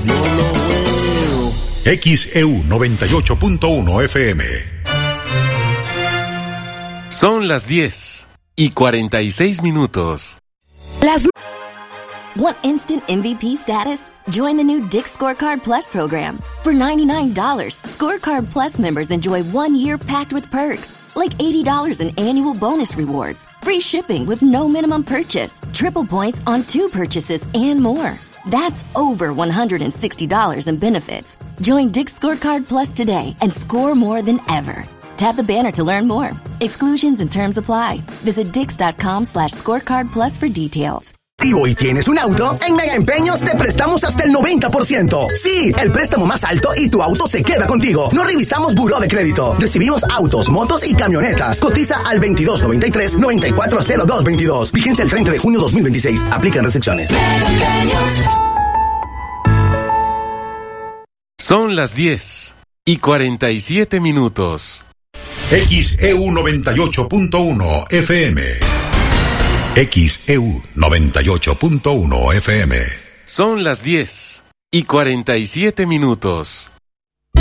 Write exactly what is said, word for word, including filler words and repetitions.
Yo lo veo. X E U noventa y ocho punto uno F M. Son las diez y cuarenta y seis minutos. Las Want instant M V P status? Join the new Dick's Scorecard Plus program. For ninety-nine dollars, Scorecard Plus members enjoy one year packed with perks, like eighty dollars in annual bonus rewards, free shipping with no minimum purchase, triple points on two purchases, and more. That's over one hundred sixty dollars in benefits. Join Dick's Scorecard Plus today and score more than ever. Tap the banner to learn more. Exclusions and terms apply. Visit dix.com slash scorecard plus for details. ¿Y tienes un auto? En Mega Empeños te prestamos hasta el noventa por ciento. Sí, el préstamo más alto y tu auto se queda contigo. No revisamos buró de crédito. Recibimos autos, motos y camionetas. Cotiza al veintidós noventa y tres, noventa y cuatro cero dos veintidós. Vigencia el treinta de junio dos mil veintiséis. Aplican restricciones. Son las diez y cuarenta y siete minutos. X E U noventa y ocho punto uno F M. X E U noventa y ocho punto uno F M. Son las diez y cuarenta y siete minutos.